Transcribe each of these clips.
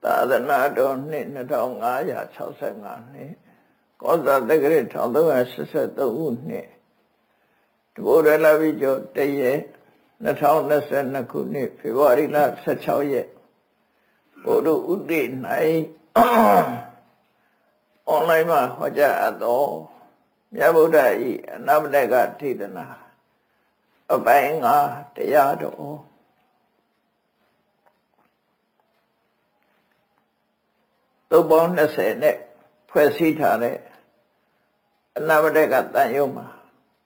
သာသနာတော်နှစ်2565နှစ်ကောဇာတက္ကရာ1383ခုနှစ်တဘိုးရလာပြီးကျော်တရက်2022ခုနှစ်ဖေဖော်ဝါရီလ16ရက်ဘုဒ္ဓဥဒိ၌အွန်လိုင်းမှာဟောကြားအပ်သောမြတ်ဗုဒ္ဓ၏အနမတကထေသနာအပိုင်းငါတရားတော်သုတ်ပေါင်း20နဲ့ဖွဲ့စည်းထားတဲ့အနမတကတန်ယုံမှာ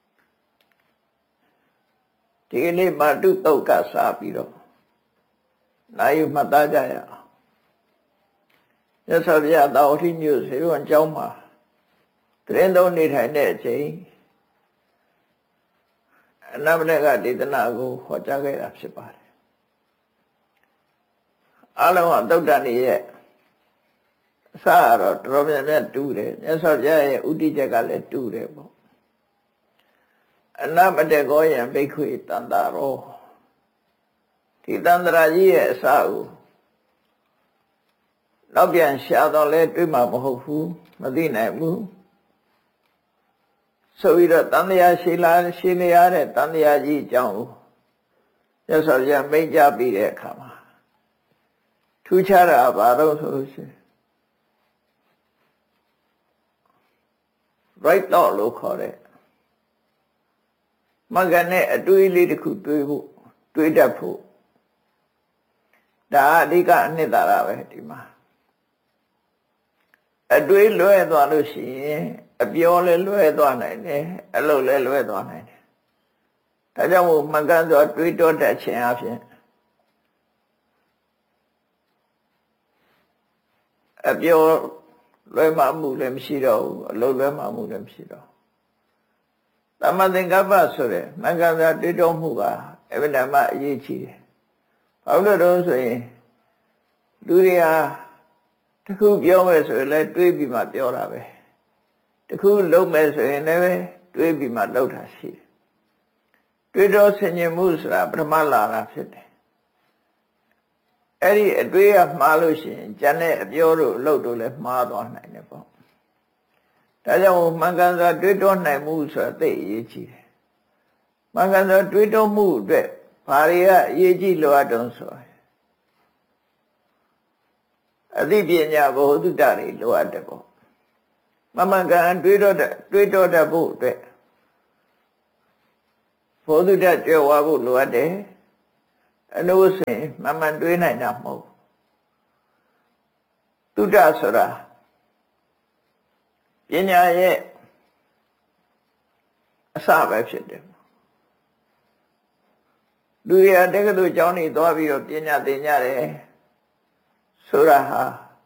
ဒီကနေ့မာတုတုတ်ကစားပြီးတော့နိုင်ယူမှတ်သားကြရအောင်ရသော်ပြသာဝတိမြို့စေဝန်ကျောင်းမှာတရင်သုံးနေထိုင်တဲ့အချိန်အနမတကဒေသနာကိုဟောကြားခဲ့တာဖြစ်ပါတယ်အားလုံးကသုတ်တန်ရဲ့အစတော့တော်များများတူတယ်မြတ်စွာဘုရားရဲ့ဥတည်ချက်ကလည်းတူတယ်ပေါ့အနမတကောယံဘိက္ခွေတန္တရောဒီတန္တရာကြီးရဲ့အစကိုနောက်ပြန်ရှာတော့လဲတွေးမှာမဟုတ်ဘူးမသိနိုင်ဘူးဆိုပြီးတော့တန်တရားရှိနေရတဲ့တန်တရားကြီးအကြောင်းကိုမြတ်စွာဘုရားမိန့်ကြားပြီးတဲ့အခါမှာထူးခြားတာဘာလို့ဆိုလို့ရှိရင်right thought လို့ခေါ်တဲ့မဂ္ဂနဲ့အတွေးလေးတစ်ခုတွေးဖို့တွေးတတ်ဖို့ဒါအဓိကအနှစ်သာရပဲဒီမှာအတွေးလွဲသွားလို့ရှိရင်အပြောလည်းလွဲသွားနိုင်တယ်အလုပ်လည်းလွဲသွားနိုင်တယ်ဒါကြောင့်မို့မဂ္ဂဆိုတွေးတောတတ်ခြင်းအပြင်အပြောလွဲမှားမှုလည်းမရှိတော့ဘူးအလုံးလွဲမှားမှုလည်းမရှိတော့သမ္မာသင်္ကပ္ပဆိုတဲ့မဂ္ဂင်္ဂတွေးတောမှုကအဗ္ဗဓမ္မအရေးကြီးတယ်။ဘာလို့လဲဆိုရင်လူတွေဟာတစ်ခုပြောမယ်ဆိုရင်လည်းတွေးပြီးမှပြောတာပဲ။တစ်ခုလုပ်မယ်ဆိုရင်လည်းတွေးပြီးမှလုပ်တာရှိတယ်။တွေးတောဆင်ခြင်မှုဆိုတာပထမလာတာဖြစ်တယ်။အဲ့ဒီအတွေးကမှားလို့ရှိရင်ကျန်တဲ့အပြောတို့အလုပ်တို့လည်းမှားသွားနိုင်တယ်ပေါ့ဒါကြောင့်မင်္ဂန်စွာတွေးတောနိုင်မှုဆိုတာသိအရေးကြီးတယ်မင်္ဂန်စွာတွေးတောမှုအတွက်ဘာတွေကအရေးကြီးလိုအပ်တုံးဆိုအသိပညာဘုဟုတ္တတွေလိုအပ်တယ်ပေါ့မင်္ဂန်တွေးတောတတ်ဖို့အတွက်ဘုဟုတ္တကြွယ်ဝဖို့လိုအပ်တယ်အနုစင်မမှန်တွေးနိုင်တာမဟုတ်တုဒ္ဒဆိုတာပညာရဲ့အစပဲဖြစ်တယ်လူရတက္ကသိုလ်ကျောင်းနေသွားပြီးတော့ပညာသင်ကြတယ်ဆိုတာဟာ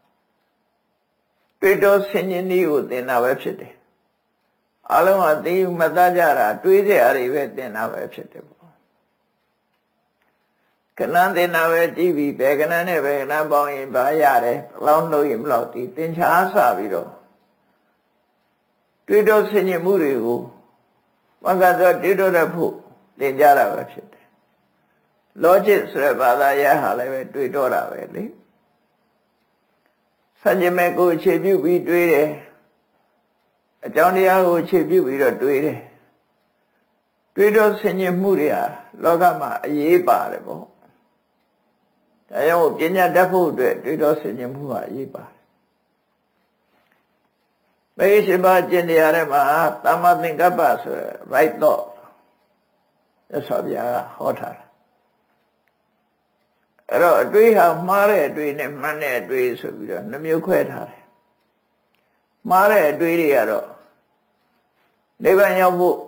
တွေးတောဆင်ခြင်နည်းကိုသင်တာပဲဖြစ်တယ်အလုံးကသိမှတ်သားကြတာတွေးစရာတွေပဲသင်တာပဲဖြစ်တယ်ကဏ္ဍသင်တာပဲကြည့်ပြီးဘယ်ကဏ္ဍနဲ့ဘယ်ကဏ္ဍပေါင်းရင်ဘာရတယ်ဘယ်လောက်လို့ရင်ဘယ်လောက်ဒီသင်္ချာစပြီးတော့တွေးတောဆင်ခြင်မှုတွေကိုမဂ္ဂသောတွေးတောတတ်ဖို့သင်ကြတာပဲဖြစ်တယ် logic ဆိုတဲ့ဘာသာရပ်ဟာလည်းပဲတွေးတောတာပဲလေစัจ jime ကိုအခြေပြုပြီးတွေးတယ်အကြောင်းတရားကိုအခြေပြုပြီးတော့တွေးတယ်တွေးတောဆင်ခြင်မှုတွေဟာလောကမှာအရေးပါတယ်ပေါ့ဒါကြောင့်ပညာတတ်ဖို့အတွက်တွေးတောဆင်ခြင်မှုဟာအရေးပါတယ်မေရှိပါကျင့်တရားထဲမှာသမ္မာသင်္ကပ္ပဆိုရယ် right thought ရသော်ဗျာဟောထားတာအဲ့တော့အတွေးဟာမှားတဲ့အတွေးနဲ့မှန်တဲ့အတွေးဆိုပြီးတော့နှမျိုးခွဲထားတယ်မှားတဲ့အတွေးတွေကတော့နိဗ္ဗာန်ရောက်ဖို့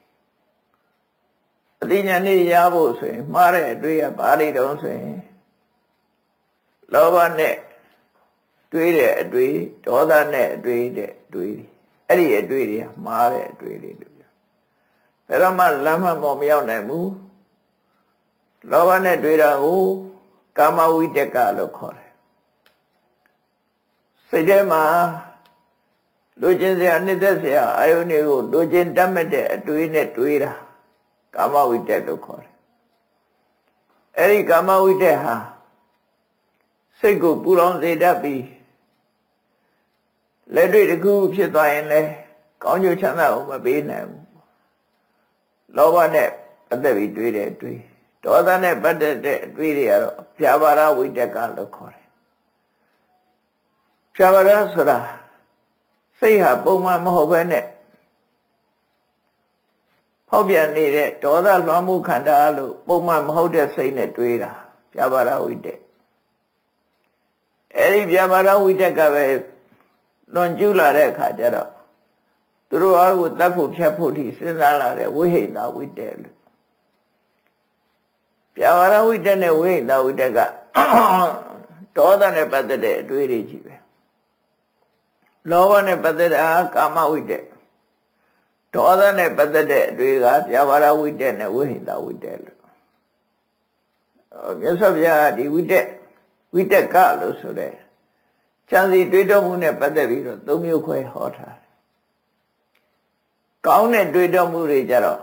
အသိဉာဏ်နဲ့ရဖို့ဆိုရင်မှားတဲ့အတွေးကဘာတွေတုံးဆိုရင်လောဘနဲ့တွေးတဲ့အတွေးဒေါသနဲ့အတွေးတဲ့တွေးအဲ့ဒီအတွေးတွေကမှားတဲ့အတွေးတွေလို့ပြောဘယ်တော့မှလမ်းမှန်ပေါ်မရောက်နိုင်ဘူးလောဘနဲ့တွေးတာကိုကာမဝိတကလို့ခေါ်တယ်စိတ်ထဲမှာလူချင်းစရာနှစ်သက်စရာအာယုန်တွေကိုလူချင်းတတ်မဲ့တဲ့အတွေးနဲ့တွေးတာကာမဝိတက်လို့ခေါ်တယ်အဲ့ဒီကာမဝိတက်ဟာစိတ်ကိုပူလောင်စေတတ်ပြီးလက်တွေ့တစ်ခုဖြစ်သွားရင်လည်းကောင်းကျိုးချမ်းသာကိုမပေးနိုင်ဘူးလောဘနဲ့ပတ်သက်ပြီးတွေးတဲ့အတွေးဒေါသနဲ့ပတ်သက်တဲ့အတွေးတွေကတော့ဖြာပါရဝိတကလို့ခေါ်တယ်ဖြာပါရဆိုတာစိတ်ဟာပုံမှန်မဟုတ်ဘဲနဲ့ဖောက်ပြန်နေတဲ့ဒေါသလွှမ်းမိုးခန္ဓာလို့ပုံမှန်မဟုတ်တဲ့စိတ်နဲ့တွေးတာဖြာပါရဝိတအဲဒီဖြာပါရဝိတကပဲလွန်ကျူးလာတဲ့အခါကျတော့သူတို့အားကိုတတ်ဖို့ဖြတ်ဖို့ထိစဉ်းစားလာတဲ့ဝိဟိတဝိတ္တလို့ပြာပါရဝိတ္တနဲ့ဝိဟိတဝိတ္တကဒေါသနဲ့ပတ်သက်တဲ့အတွေးတွေကြီးပဲလောဘနဲ့ပတ်သက်တာကာမဝိတ္တဒေါသနဲ့ပတ်သက်တဲ့အတွေးကပြာပါရဝိတ္တနဲ့ဝိဟိတဝိတ္တလို့မြတ်စွာဘုရားဒီဝိတ္တကလို့ဆိုတဲ့ဉာဏ်စီတွေးတောမှုနဲ့ပတ်သက်ပြီးတော့သုံးမျိုးခွဲဟောထားတယ်ကောင်းတဲ့တွေးတောမှုတွေကြတော့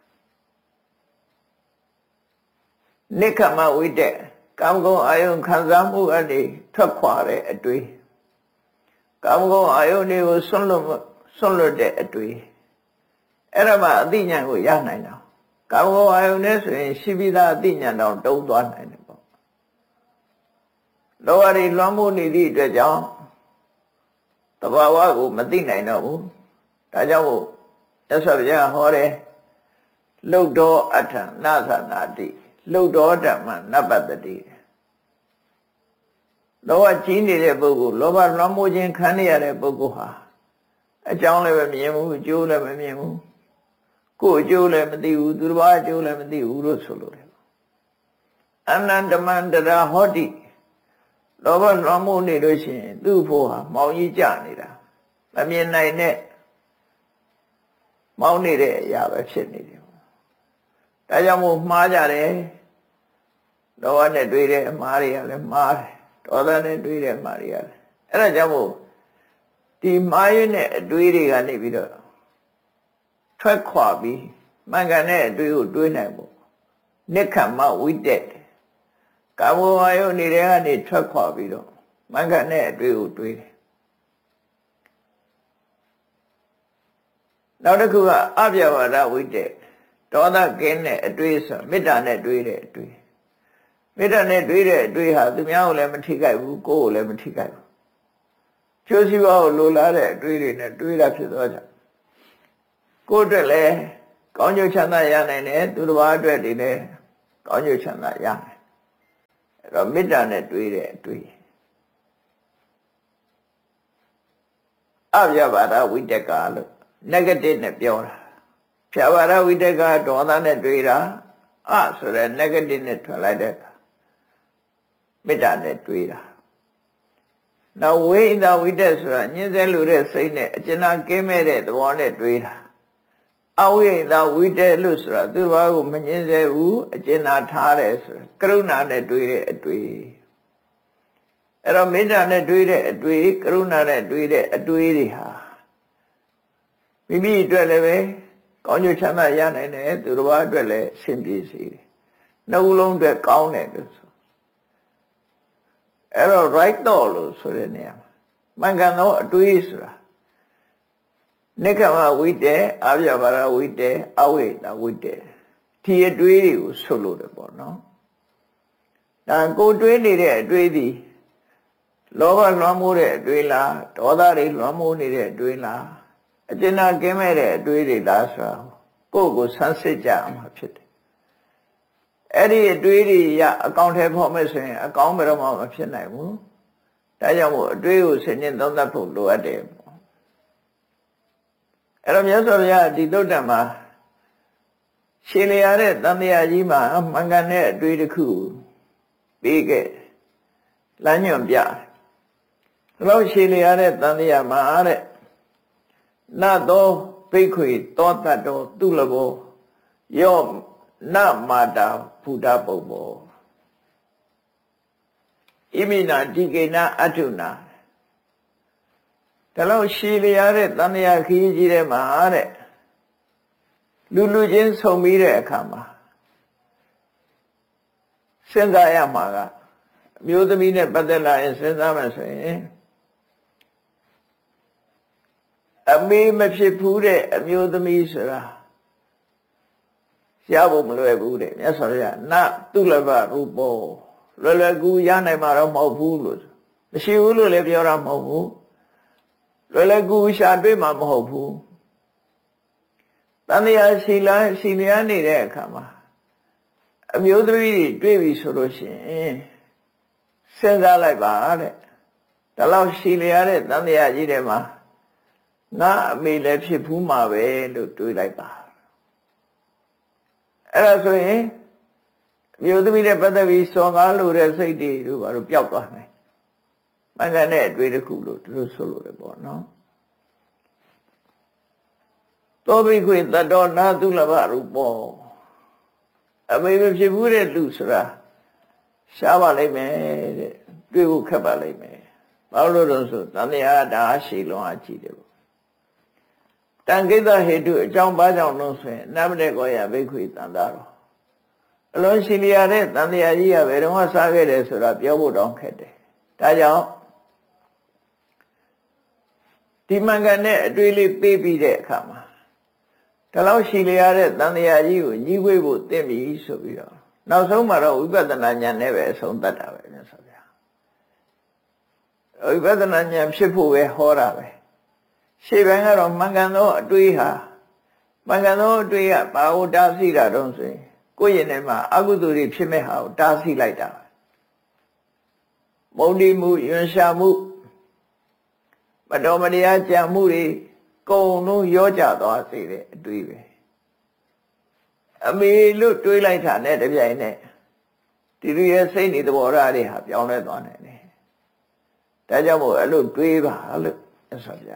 နိက္ခမဝိတ္တကာမဂုဏ်အာယုံခံစားမှုအနေထွက်ခွာတဲ့အတွေးကာမဂုဏ်အာယုန်တွေကိုဆွန့်လွတ်တဲ့အတွေ့အဲ့ဒါမှအသိဉာဏ်ကိုရနိုင်တာကာမဂုဏ်အာယုန်နဲ့ဆိုရင်ရှိပြီးသားအသိဉာဏ်တော့တုံးသွားနိုင်တယ်ပေါ့လောဘတွေလွှမ်းမိုးနေသည့်အတွက်ကြောင့်တဘာဝကိုမသိနိုင်တော့ဘူးဒါကြောင့်မို့သစ္စာပြဟောတယ်လှုပ်တော်အထံနာသနာတိလှုပ်တော်ဓမ္မနပ္ပတတိလောဘကြီးနေတဲ့ပုဂ္ဂိုလ်လောဘလွှမ်းမိုးခြင်းခံရတဲ့ပုဂ္ဂိုလ်ဟာအကြောင်းလည်းမမြင်ဘူးအကျိုးလည်းမမြင်ဘူးကိုယ်အကျိုးလည်းမသိဘူးသူတစ်ပါးအကျိုးလည်းမသိဘူးလို့ဆိုလိုတယ်အနန္တမန္တရာဟောတိလောဘလွှမ်းမိုးနေလို့ရှိရင်သူ့ဖို့ဟာမောင်ကြီးကြနေတာမမြင်နိုင်တဲ့မောင်းနေတဲ့အရာပဲဖြစ်နေတယ်ဒါကြောင့်မို့မှားကြတယ်လောဘနဲ့တွေ့တဲ့အမှားတွေကလည်းမှားတယ်ဒေါသနဲ့တွေးတဲ့မာရီရတယ်အဲ့ဒါကြောင့်မို့ဒီမာရနဲ့အတွေးတွေကနေပြီးတော့ထွက်ခွာပြီးမှန်ကန်တဲ့အတွေးကိုတွေးနိုင်ဖို့နိက္ခမဝိတ္တကာမဝါယုန်နေတဲ့ကနေထွက်ခွာပြီးတော့မှန်ကန်တဲ့အတွေးကိုတွေးတယ်နောက်တစ်ခုကအပြဝါဒဝိတ္တဒေါသကင်းတဲ့အတွေးဆိုမေတ္တာနဲ့တွေးတဲ့အတွေးမေတ္တာနဲ့တွေးတဲ့အတွေးဟာသူများကိုလည်းမထိခိုက်ဘူးကိုယ်ကိုလည်းမထိခိုက်ဘူးကျိုးစီးပွားကိုလိုလားတဲ့အတွေးတွေနဲ့တွေးတာဖြစ်သွားကြကိုယ်အတွက်လည်းကောင်းကျိုးချမ်းသာရနိုင်တယ်သူတစ်ပါးအတွက်ဒီလည်းကောင်းကျိုးချမ်းသာရနိုင်အဲ့တော့မေတ္တာနဲ့တွေးတဲ့အတွေးအဗျာပါဒဝိတ္တကလို့ negative နဲ့ပြောတာဖြာပါဒဝိတ္တကဒေါသနဲ့တွေးတာဆိုတဲ့ negative နဲ့ထွက်လိုက်တဲ့မေတ္တာနဲ့တွေးတာနောက်ဝိဟိတဝိတ္တဆိုတာညှင်းဆဲလို့တဲ့စိတ်နဲ့အကျဉ်းနာကင်းမဲ့တဲ့သဘောနဲ့တွေးတာအဝိဟိတဝိတ္တလို့ဆိုတာသူ့ဘာကိုမညှင်းဆဲဘူးအကျဉ်းနာထားတယ်ဆိုကရုဏာနဲ့တွေးတဲ့အတွေ့အဲ့တော့မေတ္တာနဲ့တွေးတဲ့အတွေ့ကရုဏာနဲ့တွေးတဲ့အတွေ့တွေဟာမိမိအတွက်လည်းပဲကောင်းကျိုးချမ်းသာရနိုင်တယ်သူတစ်ပါးအတွက်လည်းအဆင်ပြေစေတယ်နှလုံးအတွက်ကောင်းတယ်လို့ဆိုအဲ့တော့ right thought လို့ဆိုတဲ့နေရာမှာမှန်ကန်သောအတွေးဆိုတာနိက္ခမဝိတ္တအာဗျာပါဒဝိတ္တအဝိတဝိတ္တဒီအတွေးတွေကိုဆိုလို့တယ်ပေါ့နော်ဒါကိုတွေးနေတဲ့အတွေးဒီလောဘလွှမ်းမိုးတဲ့အတွေးလားဒေါသတွေလွှမ်းမိုးနေတဲ့အတွေးလားအကျဉ်းနာကင်းမဲ့တဲ့အတွေးတွေလားဆိုတာကိုယ့်ကိုဆန်းစစ်ကြမှာဖြစ်တယ်အဲ့ဒီအတွေးတွေရအကောင့်ထဲဖော်မယ်ဆိုရင်အကောင့်ဘယ်တော့မှမဖြစ်နိုင်ဘူးဒါကြောင့်မို့အတွေးကိုဆင်ခြင်သုံးသပ်ဖို့လိုအပ်တယ်ပေါ့အဲ့တော့မြတ်စွာဘုရားဒီသုတ္တံမှာရှင်းလျာတဲ့သံဃာကြီးမှာမှန်ကန်တဲ့အတွေးတစ်ခုပြီးခဲ့လမ်းညွှန်ပြတယ်ဘယ်လိုရှင်းလျာတဲ့သံဃာမှာတဲ့နတ်သောဘိက္ခွေသောတတ်တော်သူလဘောယောနမာတာဘုဒ္ဓပုပ္ပောဣမိနာတိကေနအထုနာဒါလို့ရှည်လျာတဲ့တဏှာခီးကြီးထဲမှာတဲ့လူချင်းဆုံပြီးတဲ့အခါမှာစဉ်းစားရမှာကမျိုးသမီးနဲ့ပတ်သက်လာရင်စဉ်းစားမှဆိုရင်အမေမဖြစ်ဘူးတဲ့အမျိုးသမီးဆိုတာရဖို့မလွယ်ဘူးတဲ့မြတ်စွာဘုရားနသုလဘရူပောလွယ်လွယ်ကူရနိုင်မှာတော့မဟုတ်ဘူးလို့မရှိဘူးလို့လည်းပြောတာမဟုတ်ဘူးလွယ်လွယ်ကူရှာတွေ့မှာမဟုတ်ဘူးတန်တရားရှိလျားနေတဲ့အခါမှာအမျိုးသမီးတွေတွေ့ပြီဆိုလို့ရှိရင်စဉ်းစားလိုက်ပါတဲ့ဒါလောက်ရှိလျားတဲ့တန်တရားကြီးတွေမှာငါအမေလည်းဖြစ်ဘူးမှာပဲလို့တွေးလိုက်ပါအဲ့ဒါဆိုရင်မျိုးသမီးနဲ့ပတ်သက်ပြီးစော်ကားလို့တဲ့စိတ်တွေတို့ဘာလို့ပျောက်သွားနိုင်မင်္ဂန်တဲ့အတွေ့တစ်ခုလို့သူတို့ဆိုလို့ရပေါ့နော်သောဘိခွေတတ္တောနာသုလဘရူပောအမေမဖြစ်ဘူးတဲ့လူဆိုတာရှားပါလိမ့်မယ်တဲ့တွေ့ဖို့ခက်ပါလိမ့်မယ်ဘာလို့လဲဆိုသံဃာဒါရှိလုံးအကြည့်တယ်ပေါ့တံကိတ္တဟေတုအကြောင်းဘာကြောင့်လို့ဆိုရင်နမတေကောယဘိခွေတန်တာတော့အလုံးရှိလျာတဲ့တန်တရားကြီးကဘယ်တော့မှစားခဲ့တယ်ဆိုတာပြောဖို့တောင်ခက်တယ်ဒါကြောင့်ဒီမင်္ဂန်နဲ့အတွေ့လေးပေးပြီးတဲ့အခါမှာဒါလောက်ရှိလျာတဲ့တန်တရားကြီးကိုညီးဝေးဖို့သင့်ပြီဆိုပြီးတော့နောက်ဆုံးမှာတော့ဝိပဿနာဉာဏ်နဲ့ပဲအဆုံးသတ်တာပဲမြတ်စွာဘုရားဝိပဿနာဉာဏ်ဖြစ်ဖို့ပဲဟောတာပဲရှေ့ပိုင်းကတော့မင်္ဂန်သောအတွေ့ဟာမင်္ဂန်သောအတွေ့ကဘာကိုတားဆီးတာတော့ဆိုရင်ကိုယ့်ရင်ထဲမှာအကုသိုလ်တွေဖြစ်မဲ့ဟာကိုတားဆီးလိုက်တာမုန်းတိမှုယွန်ရှာမှုမတော်မတရားကြံမှုတွေကုန်လုံးရောကြသွားစေတဲ့အတွေ့ပဲအမေလို့တွေးလိုက်တာနဲ့တပြိုင်နက်ဒီလိုရဲ့စိတ်နေသဘောထားတွေဟာပြောင်းလဲသွားနိုင်တယ်ဒါကြောင့်မို့အဲ့လိုတွေးပါလို့ဆိုပြ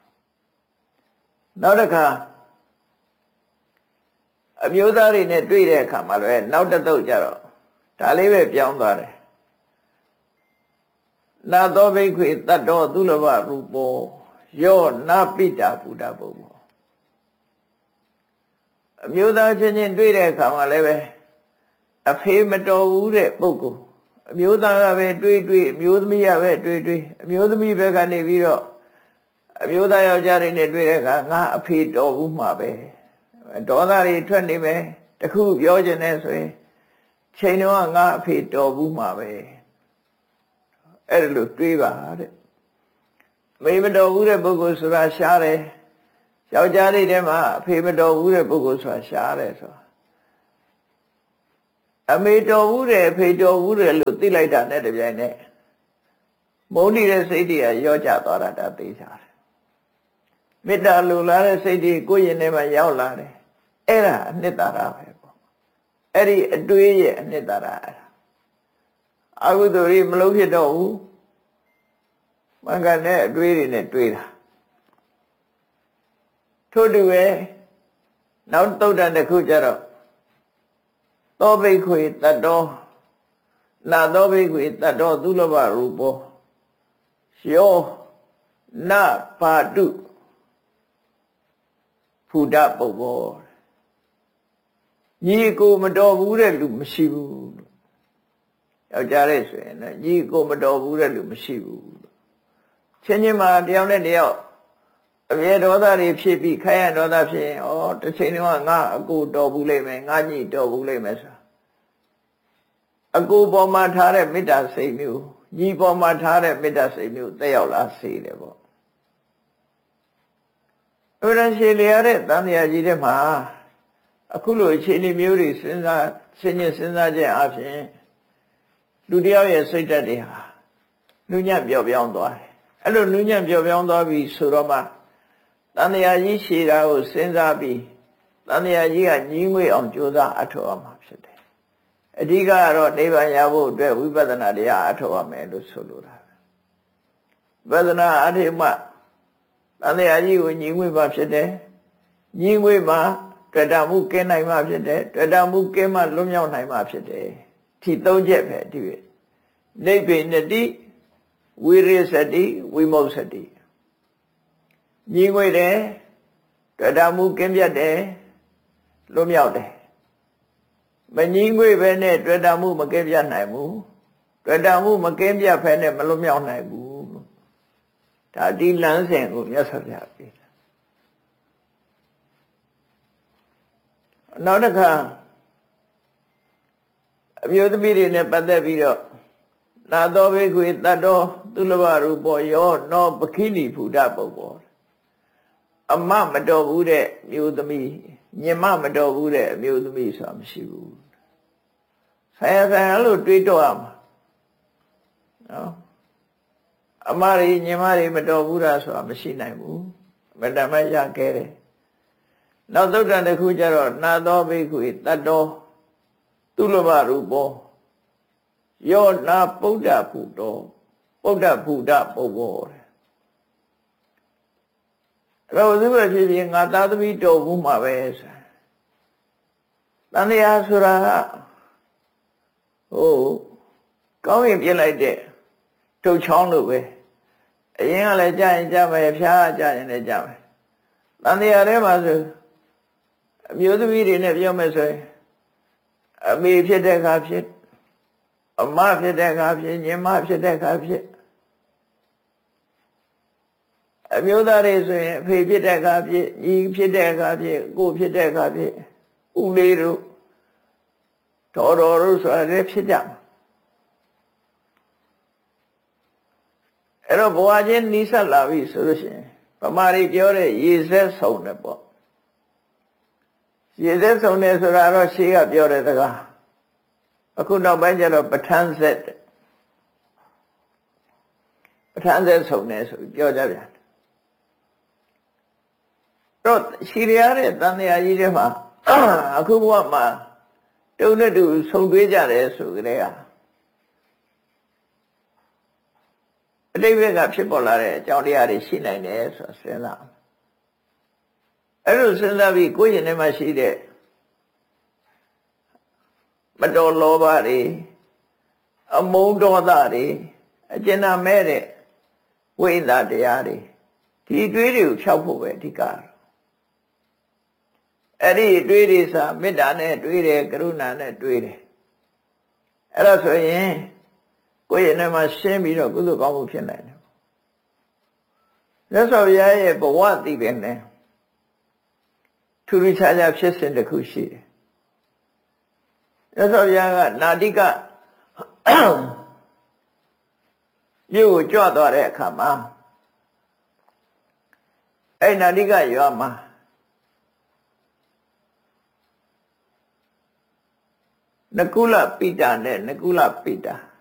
နောက်တစ်ခါအမျိုးသားတွေနဲ့တွေ့တဲ့အခါမှာလည်းနောက်တစ်သုတ်ကြတော့ဒါလေးပဲပြောင်းသွားတယ်နာသောဘိခွေတတ္တောသုလဘရူပောယောနာပိတာဘုဒ္ဓဘုံအမျိုးသားချင်းချင်းတွေ့တဲ့အခါမှာလည်းပဲအဖေမတော်ဘူးတဲ့ပုဂ္ဂိုလ်အမျိုးသားကပဲတွေ့အမျိုးသမီးကပဲတွေ့အမျိုးသမီးဘက်ကနေပြီးတော့အမျိုးသားယောက်ျားတွေနဲ့တွေ့တဲ့အခါငါအဖေတော်ဘူးမှာပဲဒေါသတွေထွက်နေမယ်တခုပြောချင်တယ်ဆိုရင်ချိန်တော့ငါအဖေတော်ဘူးမှာပဲအဲ့လိုတွေးပါတဲ့မေမတော်ဘူးတဲ့ပုဂ္ဂိုလ်ဆိုတာရှားတယ်ယောက်ျားလေးထဲမှာအဖေမတော်ဘူးတဲ့ပုဂ္ဂိုလ်ဆိုတာရှားတယ်ဆိုတာအမေတော်ဘူးတယ်အဖေတော်ဘူးတယ်လို့သိလိုက်တာနဲ့တပြိုင်နက်မုန်းနေတဲ့စိတ်တွေကရောကျသွားတာဒါသိကြတယ်မေတ္တာလိုလားတဲ့စိတ်တွေကိုယ်ရင်ထဲမှာရောက်လာတယ်အဲ့ဒါအနှစ်သာရပဲပေါ့အဲ့ဒီအတွေးရဲ့အနှစ်သာရအဲ့ဒါအကုသိုလ်တွေမလုံးဖြစ်တော့ဘူးမင်္ဂန်နဲ့အတွေးတွေနဲ့တွေးတာထို့တူပဲနောက်သုတ်တန်တစ်ခုကျတော့သောဘိခွေတတ္တောနာသောဘိခွေတတ္တောသုလဘရူပောယောနပါတုဖုဒ္ဓပုပ္ပောညီကိုမတော်ဘူးတဲ့လူမရှိဘူးယောက်ျားလေးဆိုရင်လည်းညီကိုမတော်ဘူးတဲ့လူမရှိဘူးချင်းချင်းမှာတယောက်နဲ့တယောက်အမြဲဒေါသတွေဖြစ်ပြီးခိုင်းရဒေါသဖြစ်ရင်တစ်ချိန်တော့ငါအကိုတော်ဘူးလိမ့်မယ်ငါညီတော်ဘူးလိမ့်မယ်ဆိုအကိုပေါ်မှာထားတဲ့မေတ္တာစိတ်မျိုးညီပေါ်မှာထားတဲ့မေတ္တာစိတ်မျိုးတက်ရောက်လာစေတယ်ပေါ့ဥရရှိလျာတဲ့တန်မြာကြီးတဲ့မှာအခုလိုအခြေအနေမျိုးတွေစဉ်းစားခြင်းအပြင်လူတယောက်ရဲ့စိတ်ဓာတ်တွေဟာနုညံ့ပျော့ပြောင်းသွားတယ်အဲ့လိုနုညံ့ပျော့ပြောင်းသွားပြီဆိုတော့မှတန်မြာကြီးရှည်တာကိုစဉ်းစားပြီးတန်မြာကြီးကညီးငွေ့အောင်ကြိုးစားအထောက်အမှာဖြစ်တယ်အဓိကကတော့နိဗ္ဗာန်ရဖို့အတွက်ဝိပဿနာတရားအထောက်အမယ်လို့ဆိုလိုတာဝိပဿနာအထိမှတန်မြာကြီးကိုညီးငွေ့မှဖြစ်တယ်ညီးငွေ့မှတွေ့တာမှုကင်းနိုင်မှဖြစ်တယ်တွေ့တာမှုကင်းမှလွတ်မြောက်နိုင်မှဖြစ်တယ်ဒီသုံးချက်ပဲဒီနိဗ္ဗေနတိဝိရိသတိဝိမု ksati ညီငွေတယ်တွေ့တာမှုကင်းပြတ်တယ်လွတ်မြောက်တယ်မညီငွေပဲနဲ့တွေ့တာမှုမကင်းပြတ်နိုင်ဘူးတွေ့တာမှုမကင်းပြတ်ဖဲနဲ့မလွတ်မြောက်နိုင်ဘူးဒါဒီလမ်းစဉ်ကိုမြတ်စွာဘုရားပေးတယ်နောက်တစ်ခါအမျိုးသမီးတွေနဲ့ပတ်သက်ပြီးတော့နာသောဘိက္ခွေတတ္တောသူလဘရူပောယောနောပခိဏိဖူဒပုပ္ပောအမမတော်ဘူးတဲ့မျိုးသမီးညင်မမတော်ဘူးတဲ့အမျိုးသမီးဆိုတာမရှိဘူးဆိုင်ရာလို့တွေးတော့ရမှာနော်အမရီညင်မရီမတော်ဘူးလားဆိုတာမရှိနိုင်ဘူးမတမရခဲ့တယ်နောက်သုတ္တန်တစ်ခုကျတော့နာသောဘိက္ခွေတတ္တောသူလဘရူပောယောနာပုဒ္ဒဖူတောပုဒ္ဒဖူဒပုပ္ပောတဲ့အဲ့တော့သူကဖြစ်ဖြစ်ငါသာသမီတော်ဘူးမှာပဲဆိုတန်တရားဆိုတာကောင်းရင်ပြစ်လိုက်တဲ့ထုတ်ချောင်းလို့ပဲအရင်ကလည်းကြာရင်ကြာမယ်ဖျားကြာရင်လည်းကြာမယ်တန်တရားထဲမှာဆိုအမျိုးသမီးတွေနဲ့ပြောမယ်ဆိုရင်အမေဖြစ်တဲ့အခါဖြစ်အမဖြစ်တဲ့အခါဖြစ်ညီမဖြစ်တဲ့အခါဖြစ်အမျိုးသားတွေဆိုရင်အဖေဖြစ်တဲ့အခါဖြစ်ညီဖြစ်တဲ့အခါဖြစ်ကိုဖြစ်တဲ့အခါဖြစ်ဦးလေးတို့တော်တို့ဆိုတာလည်းဖြစ်ကြမှာအဲ့တော့ဘဝချင်းနီးစပ်လာပြီဆိုလို့ရှိရင်ဗမာတွေပြောတဲ့ရေစက်ဆုံးတယ်ပေါ့ရေစက်ဆုံးတယ်ဆိုတာတော့ရှေးကပြောတဲ့စကားအခုနောက်ပိုင်းကျတော့ပဋ္ဌာန်းဆက်ပဋ္ဌာန်းဆက်ဆုံးတယ်ဆိုပြောကြပြန်တော့ရှိရတဲ့တန်တရားကြီးတွေမှာအခုဘဝမှာတုံနဲ့တူဆုံတွေ့ကြတယ်ဆိုကြတဲ့ကအတိတ်ဘက်ကဖြစ်ပေါ်လာတဲ့အကြောင်းတရားတွေရှိနိုင်တယ်ဆိုတာစဉ်းစားအဲ့လိုစဉ်းစားပြီးကိုယ့်ရင်ထဲမှာရှိတဲ့မတော်လောဘတွေအမုန်းဒေါသတွေအကျဉ်းမဲ့တဲ့ဝိသတရားတွေဒီတွေးတွေကိုဖြောက်ဖို့ပဲအဓိကအဲ့ဒီတွေးတွေစာမေတ္တာနဲ့တွေးတယ်ကရုဏာနဲ့တွေးတယ်အဲ့ဒါဆိုရင်ကိုယ့်ရဲ့ထဲမှာရှင်းပြီးတော့ကုသိုလ်ကောင်းမှုဖြစ်နိုင်တယ်မြတ်စွာဘုရားရဲ့ဘဝတည်ပင်နဲ့ထူးထူးခြားခြားဖြစ်စဉ်တစ်ခုရှိတယ်မြတ်စွာဘုရားကနာတိကမြို့ကိုကြွသွားတဲ့အခါမှာအဲ့နာတိကရွာမှာနကုလပိတာနဲ့နကုလပိတာ